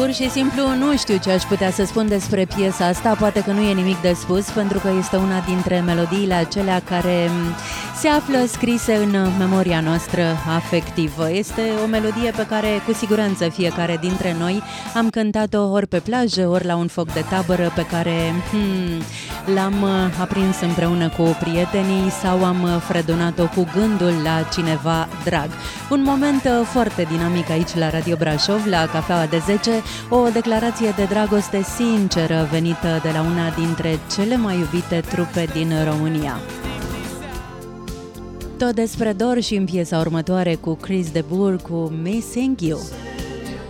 Pur și simplu nu știu ce aș putea să spun despre piesa asta, poate că nu e nimic de spus, pentru că este una dintre melodiile acelea care se află scrise în memoria noastră afectivă. Este o melodie pe care cu siguranță fiecare dintre noi am cântat-o ori pe plajă, ori la un foc de tabără pe care l-am aprins împreună cu prietenii sau am fredonat-o cu gândul la cineva drag. Un moment foarte dinamic aici la Radio Brașov, la Cafeaua de 10, o declarație de dragoste sinceră venită de la una dintre cele mai iubite trupe din România. Tot despre dor și în piesa următoare cu Chris de Burgh cu Missing You.